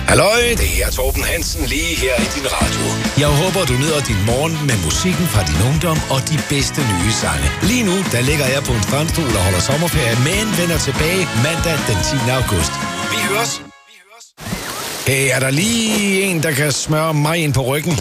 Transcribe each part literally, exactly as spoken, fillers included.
Halløj, det er Torben Hansen lige her i din radio. Jeg håber, du nyder din morgen med musikken fra din ungdom og de bedste nye sange. Lige nu, der ligger jeg på en strandstol og holder sommerferie, men vender tilbage mandag den tiende august. Vi høres. Hey, er der lige en, der kan smøre mig ind på ryggen?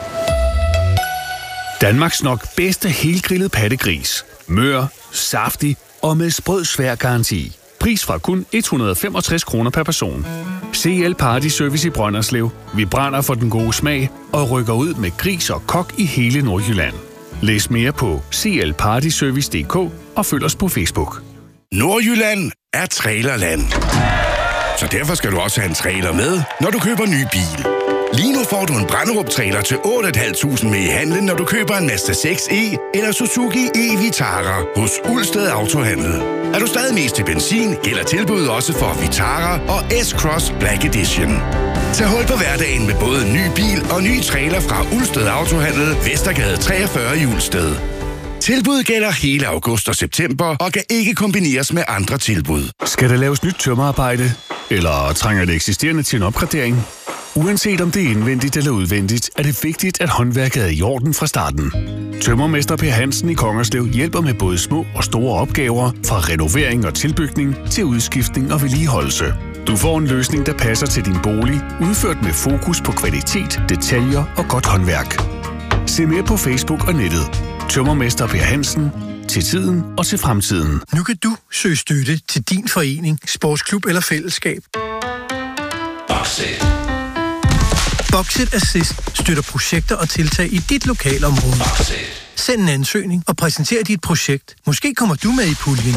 Danmarks nok bedste helgrillet pattegris. Mør, saftig og med sprød svær garanti. Pris fra kun et hundrede og femogtres kroner per person. C L Party Service i Brønderslev. Vi brænder for den gode smag og rykker ud med gris og kok i hele Nordjylland. Læs mere på c l party service punktum d k og følg os på Facebook. Nordjylland er trailerland. Så derfor skal du også have en trailer med, når du køber ny bil. Lige nu får du en Branderup-trailer til otte tusind fem hundrede med i handlen, når du køber en Mazda seks E eller Suzuki e-Vitara hos Ulsted Autohandel. Er du stadig mest til benzin, gælder tilbuddet også for Vitara og S-Cross Black Edition. Tag hul på hverdagen med både ny bil og ny trailer fra Ulsted Autohandel, Vestergade treogfyrre i Ulsted. Tilbuddet gælder hele august og september og kan ikke kombineres med andre tilbud. Skal der laves nyt tømmerarbejde? Eller trænger det eksisterende til en opgradering? Uanset om det er indvendigt eller udvendigt, er det vigtigt, at håndværket er i orden fra starten. Tømrermester Per Hansen i Kongerslev hjælper med både små og store opgaver, fra renovering og tilbygning til udskiftning og vedligeholdelse. Du får en løsning, der passer til din bolig, udført med fokus på kvalitet, detaljer og godt håndværk. Se mere på Facebook og nettet. Tømrermester Per Hansen. Til tiden og til fremtiden. Nu kan du søge støtte til din forening, sportsklub eller fællesskab. Boxit. Boxit Assist støtter projekter og tiltag i dit lokalområde. Boxit. Send en ansøgning og præsenter dit projekt. Måske kommer du med i puljen.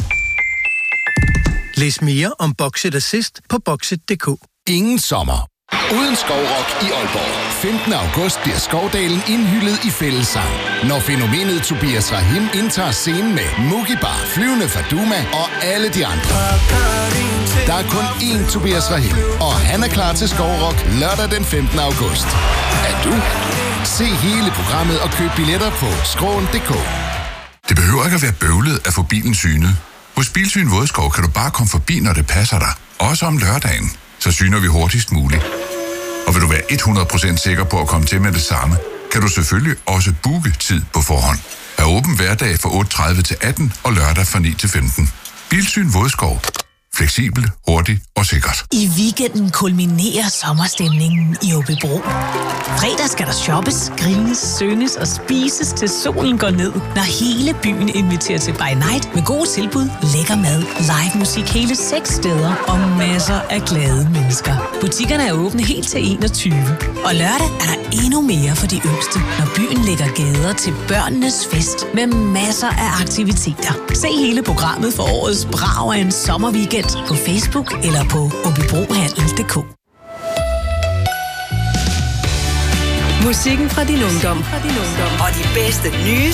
Læs mere om Boxit Assist på boxit punktum d k. Ingen sommer uden skovrock i Aalborg. femtende august bliver Skovdalen indhyllet i fællessang, når fænomenet Tobias Rahim indtager scenen med Mugi Bar, Flyvende Faduma og alle de andre. Der er kun én Tobias Rahim, og han er klar til skovrock lørdag den femtende august. Er du? Se hele programmet og køb billetter på skroen punktum d k. Det behøver ikke at være bøvlet at få bilen synet. Hos Bilsyn Vådskov kan du bare komme forbi, når det passer dig. Også om lørdagen. Så syner vi hurtigst muligt. Og vil du være hundrede procent sikker på at komme til med det samme, kan du selvfølgelig også booke tid på forhånd. Er åben hverdag fra otte tredive til atten og lørdag fra ni til femten. Bilsyn Vådskov. Fleksibel, hurtig og sikkert. I weekenden kulminerer sommerstemningen i Aabybro. Fredag skal der shoppes, grilles, synges og spises til solen går ned, når hele byen inviterer til by night med gode tilbud, lækker mad, live musik hele seks steder og masser af glade mennesker. Butikkerne er åbne helt til enogtyve. Og lørdag er der endnu mere for de yngste, når byen lægger gader til børnenes fest med masser af aktiviteter. Se hele programmet for årets brag af en sommerweekend på Facebook eller på aabybrohandel punktum d k. Musikken fra din ungdom og de bedste nye